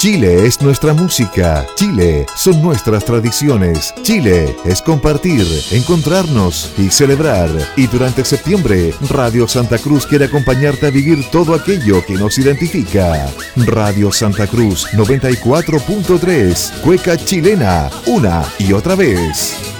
Chile es nuestra música, Chile son nuestras tradiciones, Chile es compartir, encontrarnos y celebrar. Y durante septiembre, Radio Santa Cruz quiere acompañarte a vivir todo aquello que nos identifica. Radio Santa Cruz 94.3, cueca chilena, una y otra vez.